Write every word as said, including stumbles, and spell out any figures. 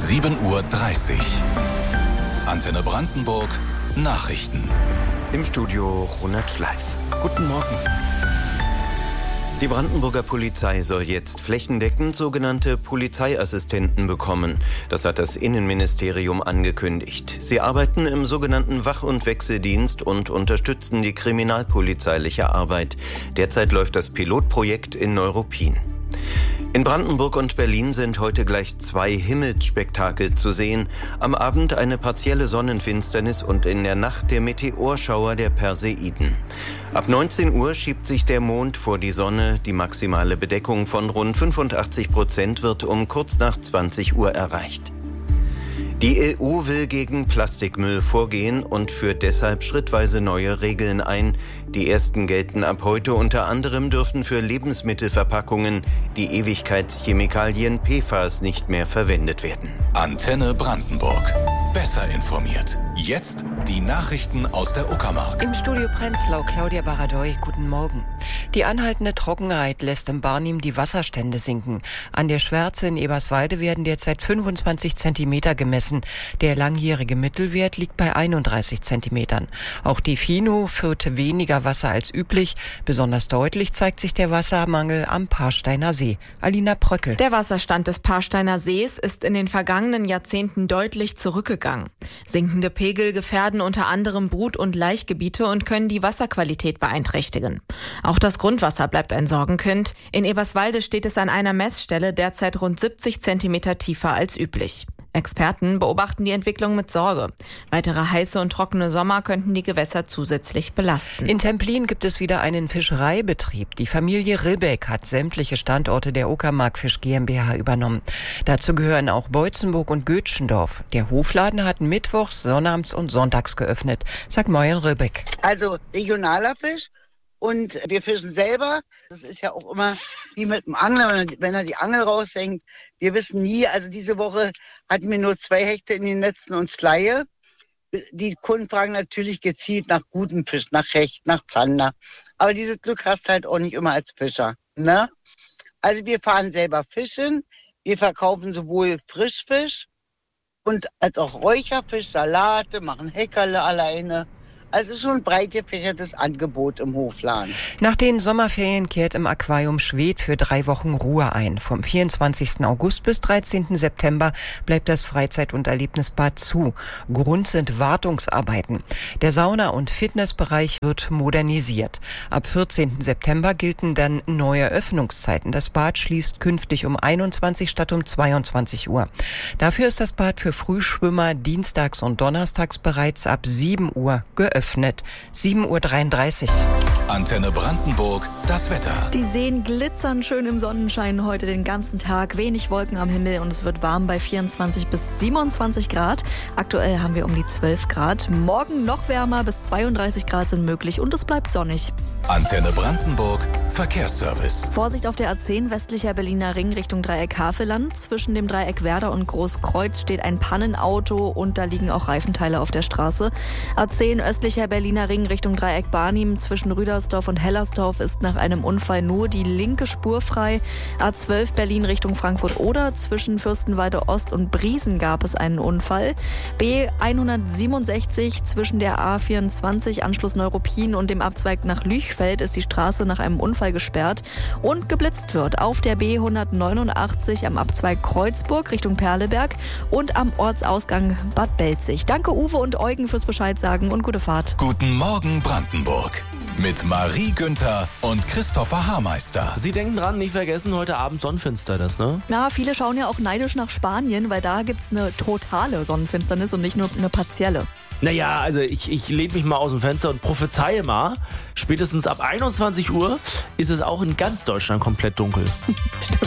sieben Uhr dreißig. Antenne Brandenburg, Nachrichten. Im Studio Ronald Schleif. Guten Morgen. Die Brandenburger Polizei soll jetzt flächendeckend sogenannte Polizeiassistenten bekommen. Das hat das Innenministerium angekündigt. Sie arbeiten im sogenannten Wach- und Wechseldienst und unterstützen die kriminalpolizeiliche Arbeit. Derzeit läuft das Pilotprojekt in Neuruppin. In Brandenburg und Berlin sind heute gleich zwei Himmelsspektakel zu sehen. Am Abend eine partielle Sonnenfinsternis und in der Nacht der Meteorschauer der Perseiden. Ab neunzehn Uhr schiebt sich der Mond vor die Sonne. Die maximale Bedeckung von rund fünfundachtzig Prozent wird um kurz nach zwanzig Uhr erreicht. Die E U will gegen Plastikmüll vorgehen und führt deshalb schrittweise neue Regeln ein. Die ersten gelten ab heute. Unter anderem dürfen für Lebensmittelverpackungen die Ewigkeitschemikalien P F A S nicht mehr verwendet werden. Antenne Brandenburg. Besser informiert. Jetzt die Nachrichten aus der Uckermark. Im Studio Prenzlau, Claudia Baradoy, guten Morgen. Die anhaltende Trockenheit lässt im Barnim die Wasserstände sinken. An der Schwärze in Eberswalde werden derzeit fünfundzwanzig Zentimeter gemessen. Der langjährige Mittelwert liegt bei einunddreißig Zentimetern. Auch die Fino führt weniger Wasser als üblich. Besonders deutlich zeigt sich der Wassermangel am Paarsteiner See. Alina Pröckel. Der Wasserstand des Paarsteiner Sees ist in den vergangenen Jahrzehnten deutlich zurückgegangen. Sinkende Pegel gefährden unter anderem Brut- und Laichgebiete und können die Wasserqualität beeinträchtigen. Auch das Grundwasser bleibt ein Sorgenkind. In Eberswalde steht es an einer Messstelle derzeit rund siebzig Zentimeter tiefer als üblich. Experten beobachten die Entwicklung mit Sorge. Weitere heiße und trockene Sommer könnten die Gewässer zusätzlich belasten. In Templin gibt es wieder einen Fischereibetrieb. Die Familie Ribbeck hat sämtliche Standorte der Uckermark Fisch GmbH übernommen. Dazu gehören auch Beutzenburg und Götschendorf. Der Hofladen hat mittwochs, sonnabends und sonntags geöffnet, sagt Moyen Ribbeck. Also regionaler Fisch. Und wir fischen selber. Das ist ja auch immer wie mit dem Angler, wenn er, wenn er die Angel raushängt. Wir wissen nie, also diese Woche hatten wir nur zwei Hechte in den Netzen und Schleie. Die Kunden fragen natürlich gezielt nach gutem Fisch, nach Hecht, nach Zander. Aber dieses Glück hast du halt auch nicht immer als Fischer, ne? Also wir fahren selber fischen. Wir verkaufen sowohl Frischfisch und als auch Räucherfisch, Salate, machen Häckerle alleine. Also es ist schon ein breit gefächertes Angebot im Hofladen. Nach den Sommerferien kehrt im Aquarium Schwedt für drei Wochen Ruhe ein. Vom vierundzwanzigsten August bis dreizehnten September bleibt das Freizeit- und Erlebnisbad zu. Grund sind Wartungsarbeiten. Der Sauna- und Fitnessbereich wird modernisiert. Ab vierzehnten September gelten dann neue Öffnungszeiten. Das Bad schließt künftig um einundzwanzig statt um zweiundzwanzig Uhr. Dafür ist das Bad für Frühschwimmer dienstags und donnerstags bereits ab sieben Uhr geöffnet. sieben Uhr dreiunddreißig. Antenne Brandenburg, das Wetter. Die Seen glitzern schön im Sonnenschein heute den ganzen Tag. Wenig Wolken am Himmel und es wird warm bei vierundzwanzig bis siebenundzwanzig Grad. Aktuell haben wir um die zwölf Grad. Morgen noch wärmer, bis zweiunddreißig Grad sind möglich und es bleibt sonnig. Antenne Brandenburg, Verkehrsservice. Vorsicht auf der A zehn westlicher Berliner Ring Richtung Dreieck Havelland. Zwischen dem Dreieck Werder und Großkreuz steht ein Pannenauto und da liegen auch Reifenteile auf der Straße. A zehn östlicher Berliner Ring Richtung Dreieck Barnim zwischen Rüdersdorf und Hellersdorf ist nach einem Unfall nur die linke Spur frei. A zwölf Berlin Richtung Frankfurt-Oder zwischen Fürstenwalde Ost und Briesen gab es einen Unfall. B hundertsiebenundsechzig zwischen der A vierundzwanzig Anschluss Neuruppin und dem Abzweig nach Lüchfeld ist die Straße nach einem Unfall gesperrt und geblitzt wird auf der B hundertneunundachtzig am Abzweig Kreuzburg Richtung Perleberg und am Ortsausgang Bad Belzig. Danke Uwe und Eugen fürs Bescheid sagen und gute Fahrt. Guten Morgen Brandenburg. Mit Marie Günther und Christopher Haarmeister. Sie denken dran, nicht vergessen, heute Abend Sonnenfinsternis, ne? Ja, viele schauen ja auch neidisch nach Spanien, weil da gibt's eine totale Sonnenfinsternis und nicht nur eine partielle. Naja, also ich, ich lehne mich mal aus dem Fenster und prophezeie mal, spätestens ab einundzwanzig Uhr ist es auch in ganz Deutschland komplett dunkel.